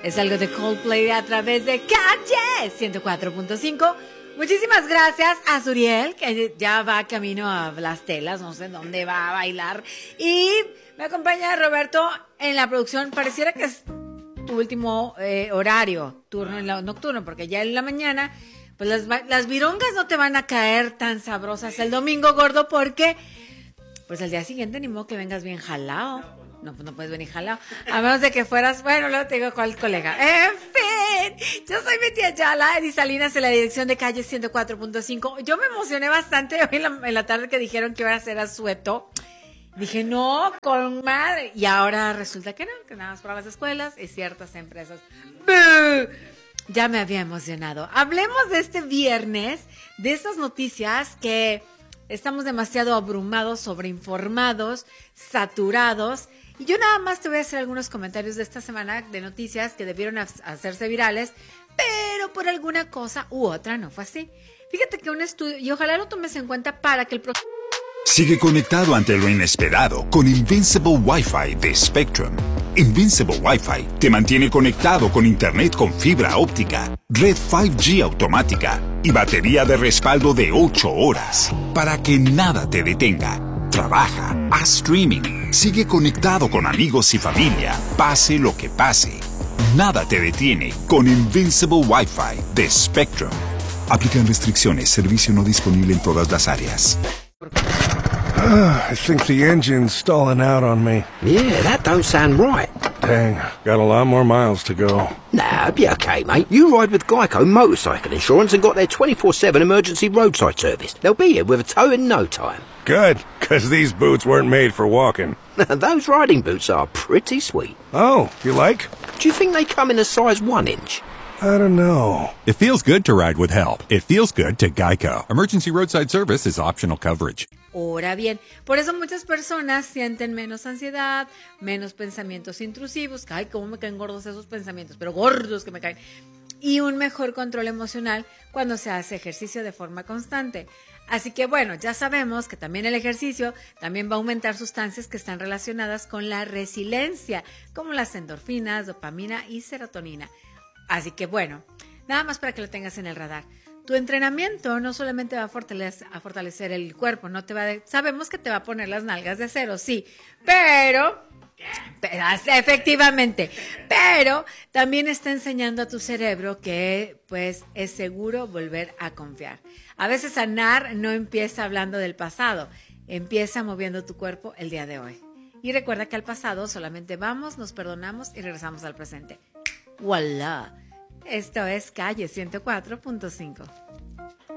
Es algo de Coldplay a través de Calle 104.5. Muchísimas gracias a Suriel, que ya va camino a Las Telas, no sé dónde va a bailar. Y me acompaña Roberto en la producción. Pareciera que es tu último horario, turno nocturno, porque ya en la mañana, pues las virongas no te van a caer tan sabrosas el domingo, gordo, porque pues el día siguiente ni modo que vengas bien jalado. No, pues no puedes venir jalado. A menos de que fueras, bueno, luego te digo cuál colega. En fin, yo soy mi tía Yala, Edith Salinas, en la dirección de Calle 104.5. Yo me emocioné bastante hoy en la tarde que dijeron que iba a ser asueto. Dije, no, con madre. Y ahora resulta que no, que nada más para las escuelas y ciertas empresas. ¡Bú! Ya me había emocionado. Hablemos de este viernes, de estas noticias que estamos demasiado abrumados, sobreinformados, saturados. Y yo nada más te voy a hacer algunos comentarios de esta semana de noticias que debieron hacerse virales, pero por alguna cosa u otra no fue así. Fíjate que un estudio, y ojalá lo tomes en cuenta para que el próximo... Sigue conectado ante lo inesperado con Invincible Wi-Fi de Spectrum. Invincible Wi-Fi te mantiene conectado con internet con fibra óptica, red 5G automática y batería de respaldo de 8 horas para que nada te detenga. Trabaja, haz streaming, sigue conectado con amigos y familia, pase lo que pase. Nada te detiene con Invincible Wi-Fi de Spectrum. Aplican restricciones, servicio no disponible en todas las áreas. I think the engine's stalling out on me. Yeah, that don't sound right. Dang, got a lot more miles to go. Nah, be okay, mate. You ride with Geico Motorcycle Insurance and got their 24/7 emergency roadside service. They'll be here with a tow in no time. Good, 'cause these boots weren't made for walking. Those riding boots are pretty sweet. Oh, you like? Do you think they come in a size 1 inch? I don't know. It feels good to ride with help. It feels good to Geico. Emergency roadside service is optional coverage. Ahora bien, por eso muchas personas sienten menos ansiedad, menos pensamientos intrusivos. Ay, cómo me caen gordos esos pensamientos, pero gordos que me caen. Y un mejor control emocional cuando se hace ejercicio de forma constante. Así que bueno, ya sabemos que también el ejercicio también va a aumentar sustancias que están relacionadas con la resiliencia, como las endorfinas, dopamina y serotonina. Así que bueno, nada más para que lo tengas en el radar. Tu entrenamiento no solamente va a fortalecer el cuerpo, no te va sabemos que te va a poner las nalgas de acero, sí, pero efectivamente, pero también está enseñando a tu cerebro que pues es seguro volver a confiar. A veces sanar no empieza hablando del pasado, empieza moviendo tu cuerpo el día de hoy. Y recuerda que al pasado solamente vamos, nos perdonamos y regresamos al presente. ¡Voilà! Esto es Calle 104.5.